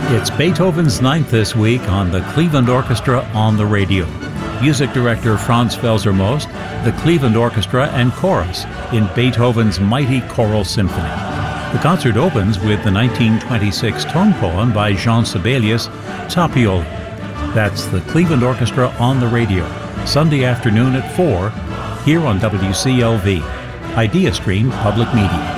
It's Beethoven's Ninth this week on the Cleveland Orchestra on the Radio. Music director Franz Felser-Most, the Cleveland Orchestra and Chorus in Beethoven's mighty choral symphony. The concert opens with the 1926 tone poem by Jean Sibelius, Tapiole. That's the Cleveland Orchestra on the Radio, Sunday afternoon at 4, here on WCLV, Idea Stream Public Media.